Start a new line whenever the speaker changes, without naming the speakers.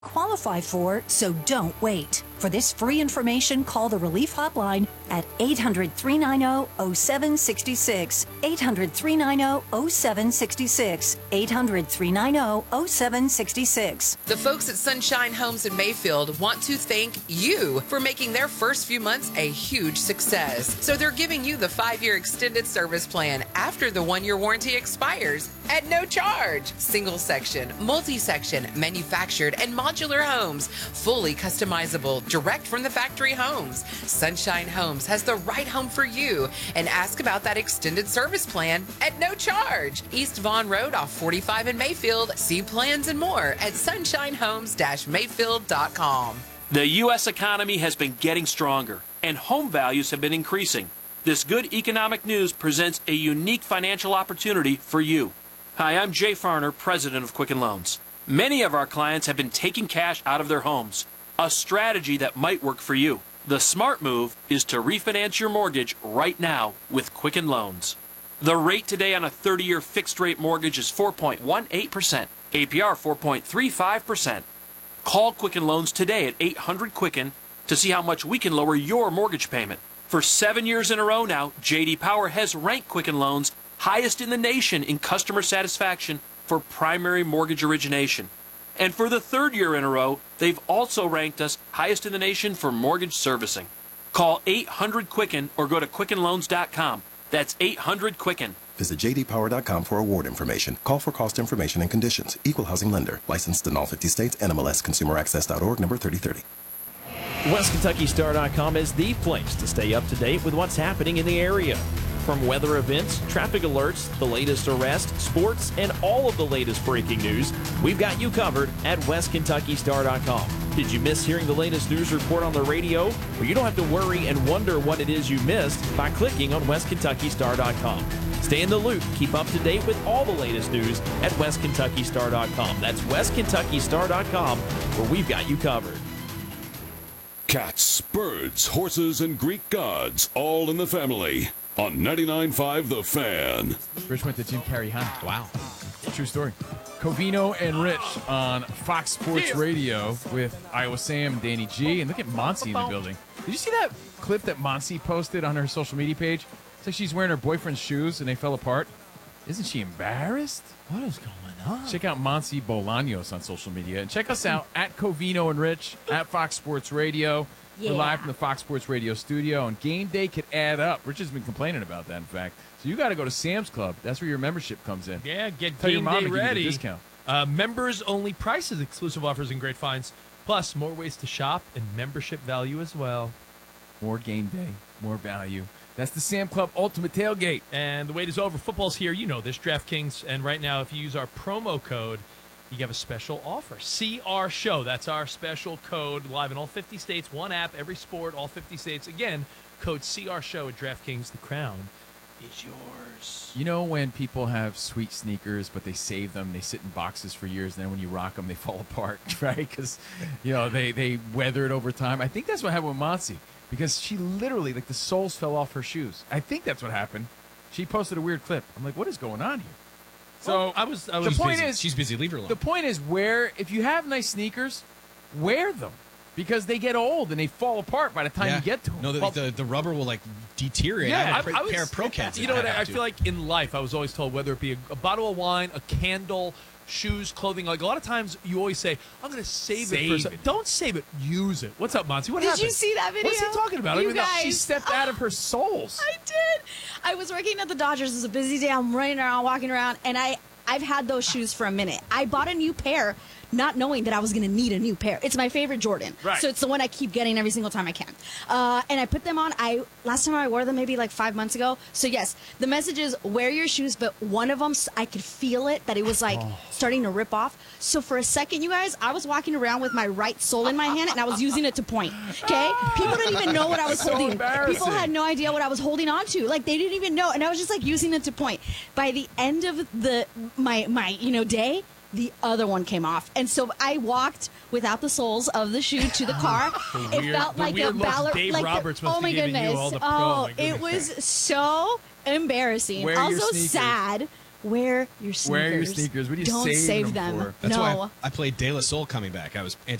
qualify for, so don't wait. For this free information, call the Relief Hotline at 800-390-0766, 800-390-0766, 800-390-0766.
The folks at Sunshine Homes in Mayfield want to thank you for making their first few months a huge success. So they're giving you the 5-year extended service plan after the 1-year warranty expires at no charge. Single section, multi-section, manufactured and modular homes, fully customizable, direct from the factory homes. Sunshine Homes has the right home for you, and ask about that extended service plan at no charge. East Vaughn Road off 45 in Mayfield. See plans and more at sunshinehomes-mayfield.com.
The U.S. economy has been getting stronger, and home values have been increasing. This good economic news presents a unique financial opportunity for you. Hi, I'm Jay Farner, president of Quicken Loans. Many of our clients have been taking cash out of their homes, a strategy that might work for you. The smart move is to refinance your mortgage right now with Quicken Loans. The rate today on a 30-year fixed-rate mortgage is 4.18%, APR 4.35%. Call Quicken Loans today at 800-QUICKEN to see how much we can lower your mortgage payment. For 7 years in a row now, J.D. Power has ranked Quicken Loans highest in the nation in customer satisfaction for primary mortgage origination. And for the 3rd year in a row, they've also ranked us highest in the nation for mortgage servicing. Call 800-QUICKEN or go to QuickenLoans.com. That's 800-QUICKEN.
Visit jdpower.com for award information. Call for cost information and conditions. Equal housing lender. Licensed in all 50 states. NMLS ConsumerAccess.org number 3030.
WestKentuckyStar.com is the place to stay up to date with what's happening in the area. From weather events, traffic alerts, the latest arrests, sports, and all of the latest breaking news, we've got you covered at WestKentuckyStar.com. Did you miss hearing the latest news report on the radio? Well, you don't have to worry and wonder what it is you missed by clicking on WestKentuckyStar.com. Stay in the loop. Keep up to date with all the latest news at WestKentuckyStar.com. That's WestKentuckyStar.com, where we've got you covered.
Cats, birds, horses, and Greek gods, all in the family. On 99.5 The Fan.
Rich went to Jim Carrey High. Wow. True story. Covino and Rich on Fox Sports Radio with Iowa Sam and Danny G. And look at Monsi in the building. Did you see that clip that Monsi posted on her social media page? It's like she's wearing her boyfriend's shoes and they fell apart. Isn't she embarrassed?
What is going on?
Check out Monsi Bolaños on social media. And check us out at Covino and Rich, at Fox Sports Radio.
Yeah.
We're live from the Fox Sports Radio studio, and game day could add up. Rich has been complaining about that, in fact. So you got to go to Sam's Club. That's where your membership comes in.
Yeah, get
Tell your
game
mom
day
to give you the
ready.
discount.
Members-only prices, exclusive offers, and great finds. Plus, more ways to shop and membership value as well.
More game day, more value. That's the Sam Club Ultimate Tailgate.
And the wait is over. Football's here. You know this, DraftKings. And right now, if you use our promo code, you have a special offer. CR Show. That's our special code. Live in all 50 states. One app, every sport, all 50 states. Again, code CR Show at DraftKings. The crown is yours.
You know when people have sweet sneakers, but they save them, they sit in boxes for years, and then when you rock them, they fall apart, right? Because, you know, they weathered over time. I think that's what happened with Monsi, because she literally, like, the soles fell off her shoes. I think that's what happened. She posted a weird clip. I'm like, what is going on here? So
well, I was
the point
busy.
is,
she's busy. Leave her alone.
The point is, if you have nice sneakers, wear them, because they get old and they fall apart by the time you get to them.
No, the rubber will, like, deteriorate.
Yeah,
I had a pair of Pro Cats.
You know what? I feel like in life, I was always told, whether it be a bottle of wine, a candle, shoes, clothing, like a lot of times you always say, I'm going to save it for something. Don't save it. Use it. What's up, Monty? What happened?
Did you see that video?
What's he talking about?
You guys,
she stepped out of her soles.
I did. I was working at the Dodgers. It was a busy day. I'm running around, walking around, and I've had those shoes for a minute. I bought a new pair not knowing that I was going to need a new pair. It's my favorite Jordan.
Right.
So it's the one I keep getting every single time I can. And I put them on. Last time I wore them maybe like 5 months ago. So yes, the message is wear your shoes, but one of them, I could feel it, that it was like starting to rip off. So for a second, you guys, I was walking around with my right sole in my hand and I was using it to point. Okay? People didn't even know what I was holding. People had no idea what I was holding on to. Like they didn't even know. And I was just like using it to point. By the end of my day, the other one came off. And so I walked without the soles of the shoe to the car. It felt like a ballerina.
Dave Roberts must
oh my
be giving
goodness.
you all the
it was so embarrassing.
Wear
also
your sneakers.
sad wear your sneakers.
Wear your sneakers. What are you
Don't
saving
save
them
them.
for?
That's
no.
why I played De La Soul coming back. I was